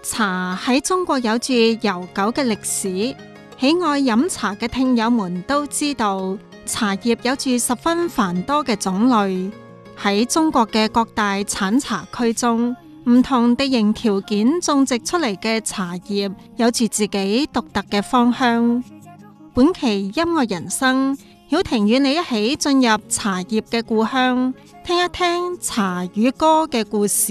茶喺中國有住悠久嘅歷史，喜愛飲茶嘅聽友們都知道，茶葉有住十分繁多嘅種類。喺中國嘅各大產茶區中，唔同地形條件種植出嚟嘅茶葉有住自己獨特嘅芳香。本期音樂人生，曉婷與你一起進入茶葉嘅故鄉，聽一聽茶與歌嘅故事。